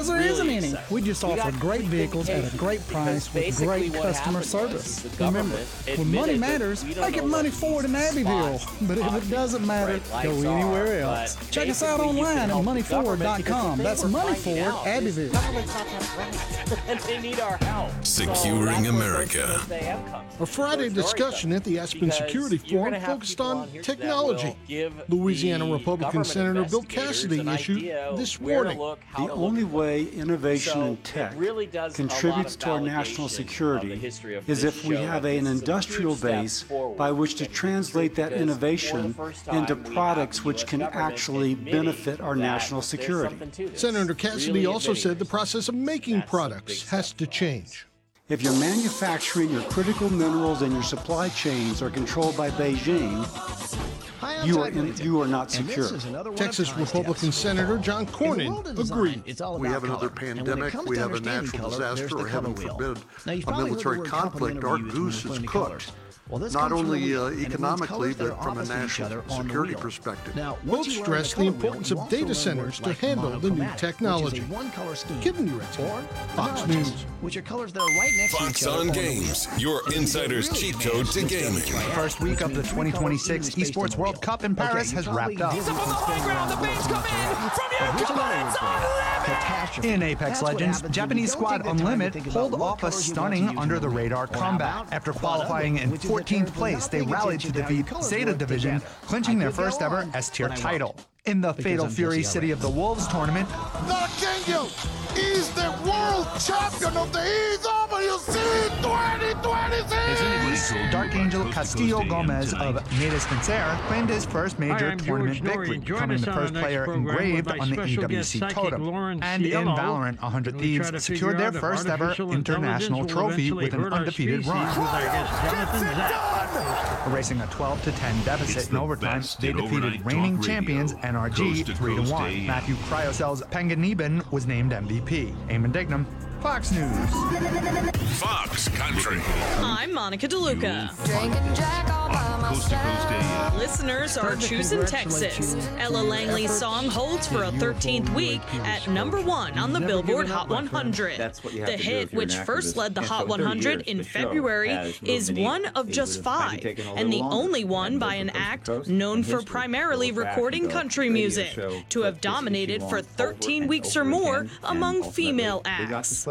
because there isn't any. We just offer great vehicles at a great price with great customer service. Remember, when money matters, make it Money Ford in Abbeville. But if it doesn't matter, go anywhere else. Check us out online at moneyford.com. That's Money Ford Abbeville. And they need our help. Securing America. A Friday discussion at the Aspen Security Forum focused on technology. Louisiana Republican Senator Bill Cassidy issued this warning. The only way innovation in tech contributes to our national security is if we have an industrial base by which to translate that innovation into products which can actually benefit our national security. Senator Cassidy also said the process of making products has to change. If your manufacturing, your critical minerals, and your supply chains are controlled by Beijing, you are not secure. Texas Republican Senator John Cornyn agreed. We have another pandemic, we have a natural disaster, or heaven forbid, a military conflict. Our goose is cooked. Not only economically, but from a national security perspective. Both stressed the importance of data centers to handle the new technology. Kevin Uretz, Fox News. Fox on Games, your insider's cheat code to gaming. First week of the 2026 Esports World Cup in Paris has wrapped up. In Apex Legends, Japanese squad Unlimit pulled off a stunning under-the-radar comeback. After qualifying in 14th place, they rallied to defeat Zeta Division, clinching their first ever S-tier title. In the Fatal Fury City of the Wolves tournament, The King is the world champion of the EWC 2026! Dark Angel Castillo Gomez of Nada Spencer claimed his first major tournament victory, becoming the first player engraved on the EWC totem. And in Valorant, 100 Thieves secured their first ever international trophy with an undefeated run. Erasing a 12-10 deficit in overtime, they defeated reigning champions NRG 3-1. Matthew Cryocell's Panganiban was named MVP. Eamon Dignam, Fox News. Fox Country. I'm Monica DeLuca. Listeners are choosing Texas. Ella Langley's song holds for a 13th week at #1 on the Billboard Hot 100. The hit, which first led the Hot 100 in February, is one of just 5, and the only one by an act known for primarily recording country music to have dominated for 13 weeks or more among female acts.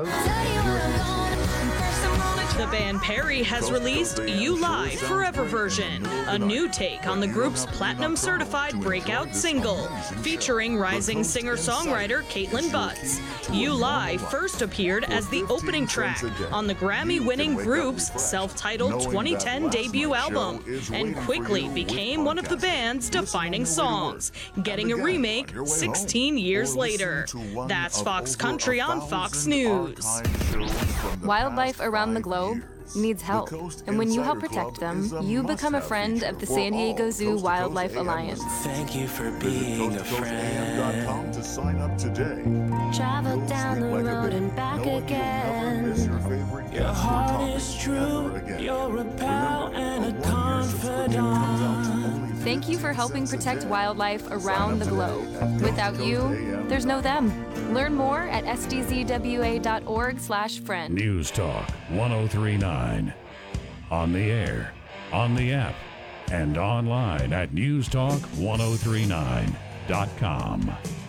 The band Perry has released You Lie Forever version, a new take on the group's platinum-certified breakout single, featuring rising singer-songwriter Caitlin Butts. You Lie first appeared as the opening track on the Grammy-winning group's self-titled 2010 debut album, and quickly became one of the band's defining songs, getting a remake 16 years later. That's Fox Country on Fox News. Wildlife around the globe needs help, and when you help protect them, you become a friend of the San Diego Zoo Wildlife Alliance. Thank you for being a friend. To sign up today. Travel down the road and back again. Your heart is true, you're a pal and a confidant. Thank you for helping protect wildlife around the globe. Without you, there's no them. Learn more at sdzwa.org/friend. News Talk 1039. On the air, on the app, and online at newstalk1039.com.